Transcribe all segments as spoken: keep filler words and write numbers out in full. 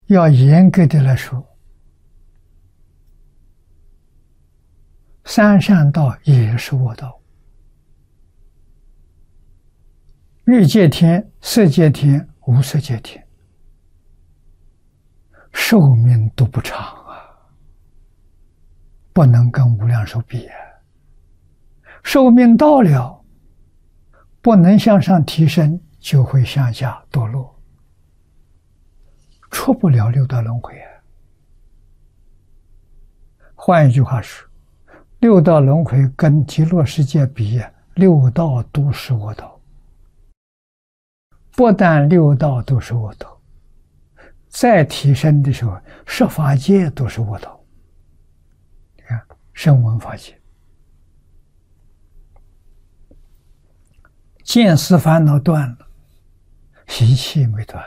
要严格的来说，三善道也是我道，欲界天、色界天、无色界天，寿命都不长啊，不能跟无量寿比啊。寿命到了，不能向上提升，就会向下堕落，出不了六道轮回啊。换一句话说，六道轮回跟极乐世界比，六道都是我道。不但六道都是我道，再提升的时候，十法界都是我道。你看，声闻法界，见思烦恼断了，习气没断。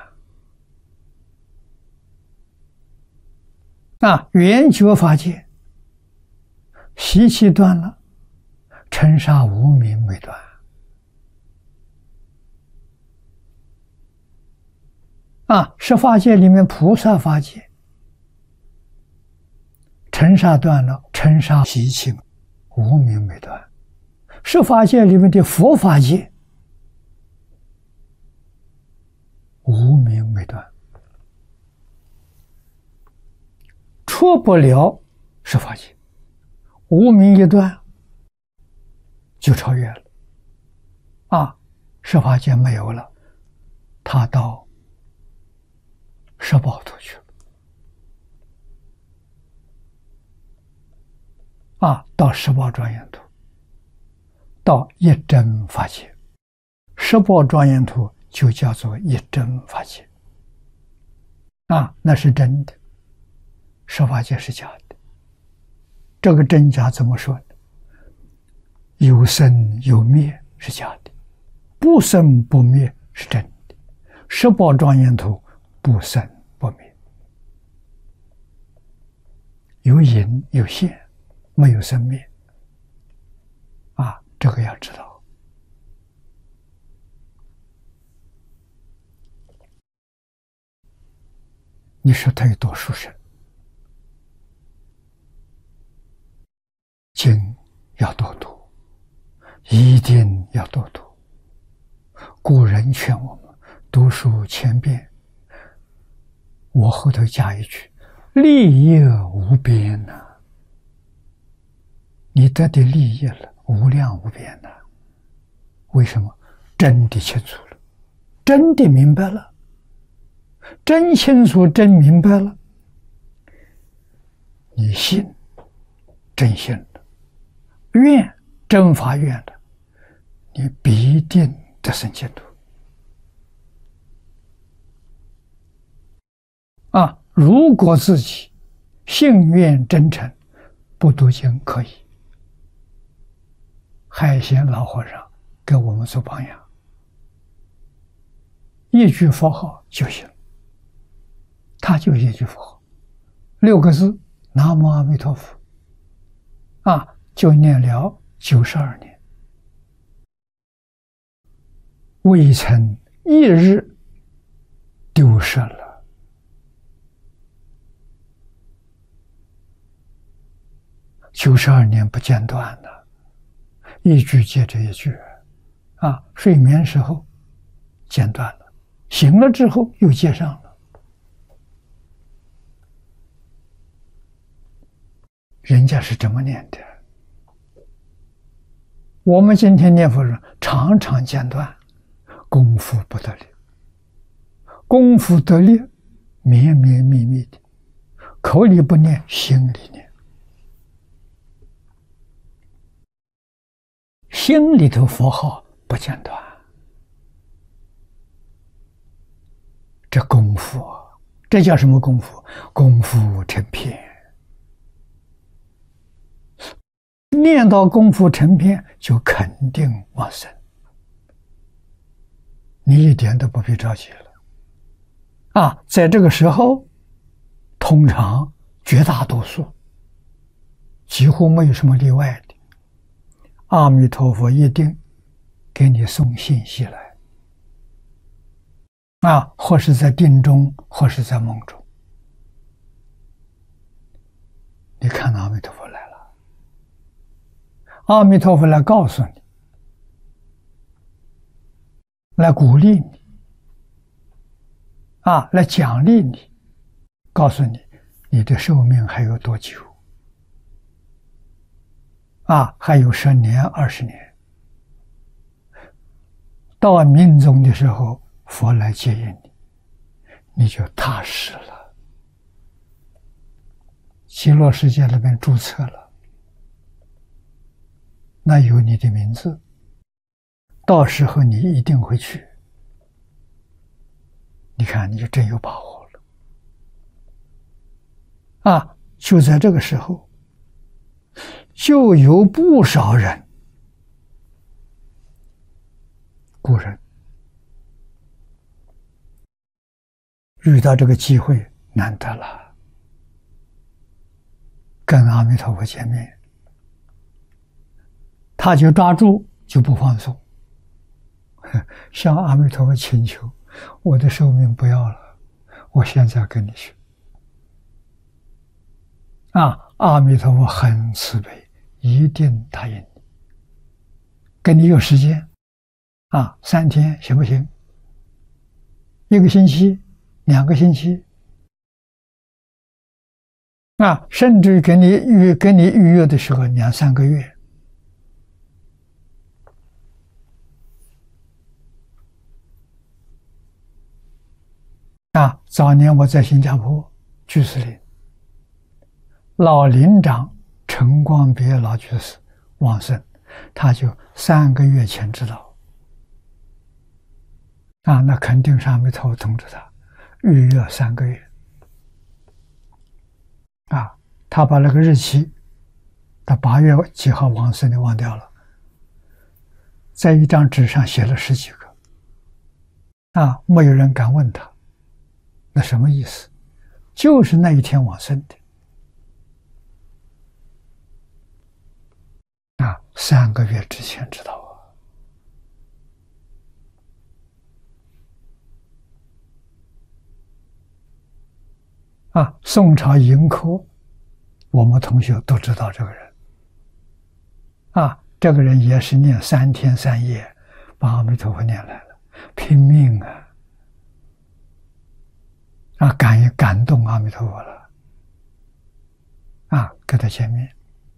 啊，缘觉法界，习气断了，尘沙无明没断。啊，十法界里面菩萨法界，尘沙断了，尘沙习气无明没断。十法界里面的佛法界，无明没断，出不了十法界，无明一断就超越了。啊，十法界没有了，他到十报土去了。啊，到十报庄严土，到一真法界。十报庄严土就叫做一真法界。啊，那是真的，十法界是假的。这个真假怎么说呢？有生有灭是假的，不生不灭是真的。十报庄严土不生不灭，有隐有现，没有生灭。啊，这个要知道。你说他有多殊胜？经要多读，一定要多读。古人劝我们读书千遍，我后头加一句：利益无边呐、啊！你得的利益了，无量无边呐、啊！为什么？真的清楚了，真的明白了，真清楚，真明白了。你信，真信了，愿，真发愿了，你必定得生净土。啊，如果自己信愿真诚，不读经可以。海贤老和尚给我们做榜样，一句佛号就行，他就一句佛号，六个字南无阿弥陀佛，啊，就念了九十二年，未曾一日丢失了。九十二年不间断的，一句接着一句，啊，睡眠时候间断了，醒了之后又接上了。人家是这么念的，我们今天念佛人常常间断，功夫不得力，功夫得力，绵绵密密的，口里不念，心里念。心里头佛号不间断，这功夫，这叫什么功夫？功夫成片。念到功夫成片，就肯定往生。你一点都不必着急了。啊，在这个时候，通常绝大多数，几乎没有什么例外的。阿弥陀佛一定给你送信息来，啊，或是在定中，或是在梦中， 你看阿弥陀佛来了，阿弥陀佛来告诉你，来鼓励你，啊，来奖励你，告诉你你的寿命还有多久，啊，还有十年、二十年，到命终的时候，佛来接引你，你就踏实了。极乐世界那边注册了，那有你的名字，到时候你一定会去。你看，你就真有把握了。啊，就在这个时候，就有不少人，古人遇到这个机会难得了，跟阿弥陀佛见面，他就抓住，就不放松，向阿弥陀佛请求，我的寿命不要了，我现在跟你去。啊，阿弥陀佛很慈悲，一定答应你，跟你有时间，啊，三天行不行？一个星期，两个星期，啊，甚至给你预给你预约的时候两三个月。啊，早年我在新加坡居士林，老林长陈光别老居士往生，他就三个月前知道，啊，那肯定是阿弥陀佛通知他预约三个月。啊，他把那个日期，他八月几号往生的忘掉了，在一张纸上写了十几个，啊，没有人敢问他，那什么意思？就是那一天往生的。啊，三个月之前知道啊。啊，宋朝迎科，我们同学都知道这个人。啊，这个人也是念三天三夜，把阿弥陀佛念来了，拼命啊！啊，感感动阿弥陀佛了。啊，跟他见面，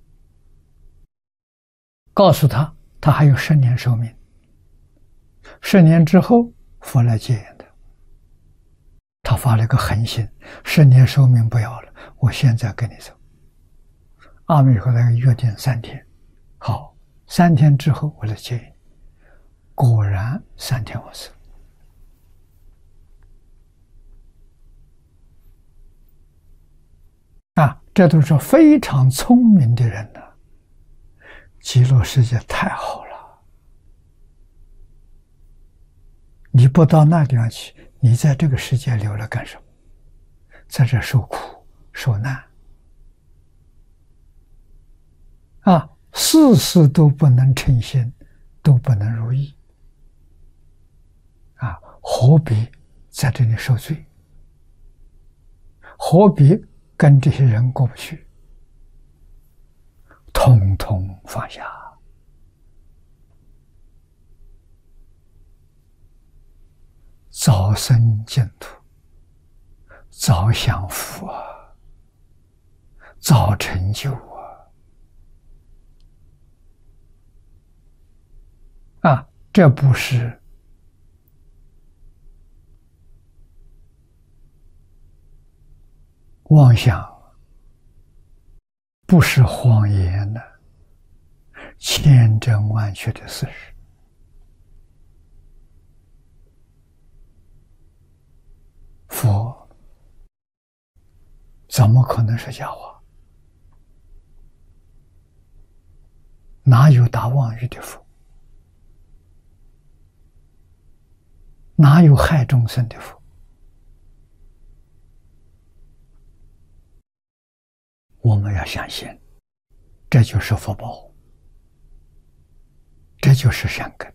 告诉他，他还有十年寿命，十年之后佛来接引他。他发了个狠心，十年寿命不要了，我现在跟你走。阿弥陀佛来约定三天，好，三天之后我来接引。果然三天往生。啊，这都是非常聪明的人呢、啊。极乐世界太好了，你不到那地方去，你在这个世界留了干什么？在这受苦受难啊，事事都不能称心，都不能如意啊，何必在这里受罪？何必跟这些人过不去？统统放下，早生净土，早享福啊，早成就啊！啊，这不是妄想，不是谎言的，千真万确的事实。佛怎么可能是假话？哪有打妄语的佛？哪有害众生的佛？我们要相信，这就是福报，这就是善根。